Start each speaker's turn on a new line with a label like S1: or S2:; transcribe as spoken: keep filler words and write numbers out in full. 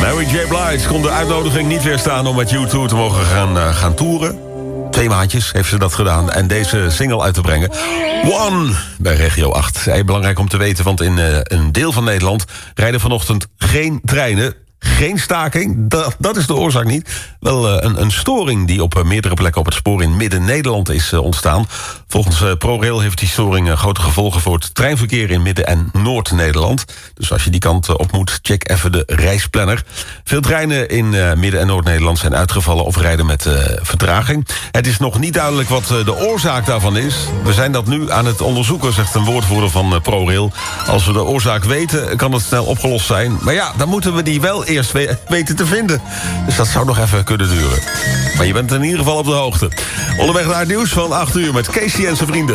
S1: Mary J. Blige kon de uitnodiging niet weerstaan om met U twee te mogen gaan, uh, gaan toeren. Twee maandjes heeft ze dat gedaan en deze single uit te brengen. One bij Regio acht. Heel belangrijk om te weten, want in uh, een deel van Nederland rijden vanochtend geen treinen. Geen staking, dat, dat is de oorzaak niet. Wel uh, een, een storing die op uh, meerdere plekken op het spoor in Midden-Nederland is uh, ontstaan. Volgens uh, ProRail heeft die storing uh, grote gevolgen voor het treinverkeer in Midden- en Noord-Nederland. Dus als je die kant uh, op moet, check even de reisplanner. Veel treinen in uh, Midden- en Noord-Nederland zijn uitgevallen of rijden met uh, vertraging. Het is nog niet duidelijk wat uh, de oorzaak daarvan is. We zijn dat nu aan het onderzoeken, zegt een woordvoerder van uh, ProRail. Als we de oorzaak weten, kan het snel opgelost zijn. Maar ja, dan moeten we die wel eerst we- weten te vinden. Dus dat zou nog even kunnen duren. Maar je bent in ieder geval op de hoogte. Onderweg naar het nieuws van acht uur met Casey en zijn vrienden.